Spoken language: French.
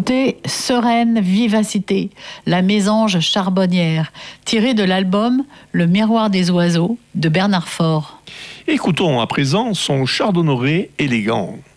écouter Sereine Vivacité, la mésange charbonnière, tirée de l'album Le Miroir des oiseaux de Bernard Faure. Écoutons à présent son chardonneret élégant.